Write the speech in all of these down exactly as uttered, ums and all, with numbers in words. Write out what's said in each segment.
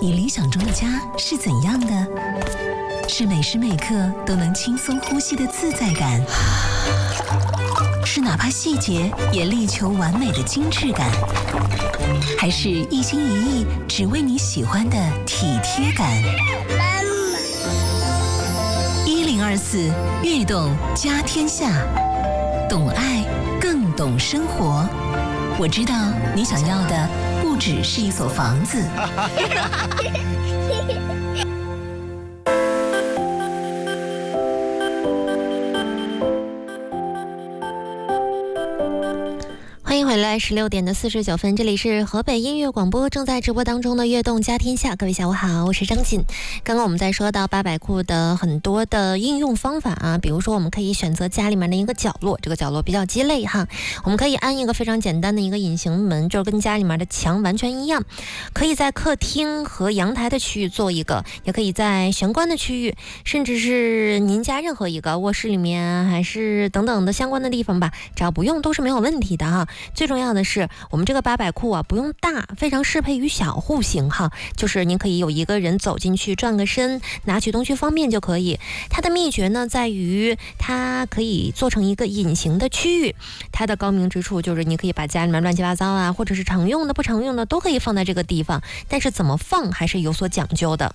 你理想中的家是怎样的？是每时每刻都能轻松呼吸的自在感，是哪怕细节也力求完美的精致感，还是一心一意只为你喜欢的体贴感？一零二四悦动家天下，懂爱更懂生活。我知道你想要的不只是一所房子。 欢迎回来，十六点的四十九分，这里是河北音乐广播，正在直播当中的悦动家天下。各位下午好，我是张锦。刚刚我们在说到八百库的很多的应用方法啊，比如说我们可以选择家里面的一个角落，这个角落比较鸡肋哈，我们可以安一个非常简单的一个隐形门，就是跟家里面的墙完全一样，可以在客厅和阳台的区域做一个，也可以在玄关的区域，甚至是您家任何一个卧室里面还是等等的相关的地方吧，只要不用都是没有问题的哈。最重要的是我们这个八百库啊不用大，非常适配于小户型哈，就是您可以有一个人走进去转个身，拿取东西方便就可以。它的秘诀呢在于它可以做成一个隐形的区域，它的高明之处就是你可以把家里面乱七八糟啊，或者是常用的不常用的都可以放在这个地方，但是怎么放还是有所讲究的。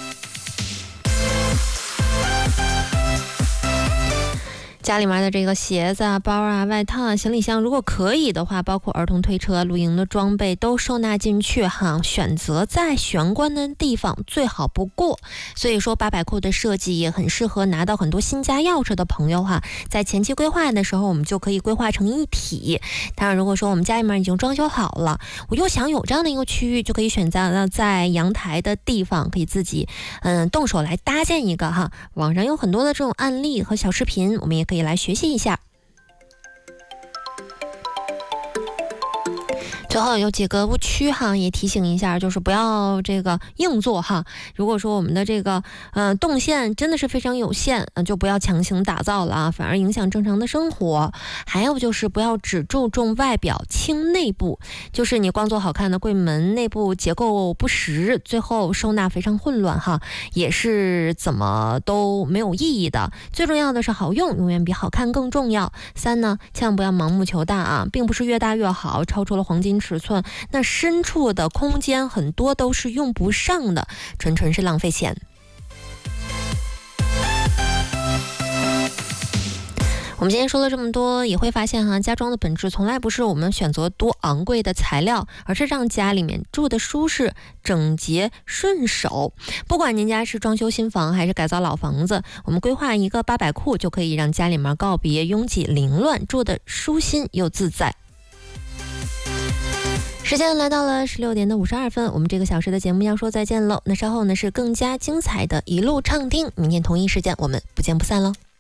家里面的这个鞋子啊、包啊、外套啊、行李箱，如果可以的话，包括儿童推车、露营的装备都收纳进去哈。选择在玄关的地方最好不过。所以说八百库的设计也很适合拿到很多新家钥匙的朋友哈。在前期规划的时候，我们就可以规划成一体。当然，如果说我们家里面已经装修好了，我又想有这样的一个区域，就可以选择在阳台的地方，可以自己嗯动手来搭建一个哈。网上有很多的这种案例和小视频，我们也可以来学习一下。最后有几个误区哈，也提醒一下，就是不要这个硬做哈。如果说我们的这个呃动线真的是非常有限，呃、就不要强行打造了啊，反而影响正常的生活。还有就是不要只注重外表轻内部，就是你光做好看的柜门，内部结构不实，最后收纳非常混乱哈，也是怎么都没有意义的。最重要的是好用，永远比好看更重要。三呢，千万不要盲目求大啊，并不是越大越好，超出了黄金尺寸，那深处的空间很多都是用不上的，纯纯是浪费钱。我们今天说了这么多，也会发现哈，家装的本质从来不是我们选择多昂贵的材料，而是让家里面住的舒适、整洁、顺手。不管您家是装修新房还是改造老房子，我们规划一个八百库就可以让家里面告别拥挤凌乱，住得舒心又自在。时间来到了十六点的五十二分，我们这个小时的节目要说再见喽。那稍后呢是更加精彩的一路畅听，明天同一时间我们不见不散喽。